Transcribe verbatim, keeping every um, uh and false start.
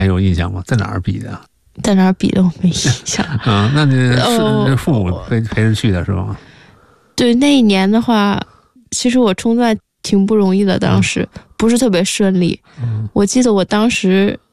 还有印象吗？在哪儿比的？ 在哪儿比的我没印象。 嗯，那你是、 呃、 父母陪陪着去的是吗？ 对，那一年的话，其实我冲段挺不容易的，当时、嗯、不是特别顺利。 嗯， 我记得我当时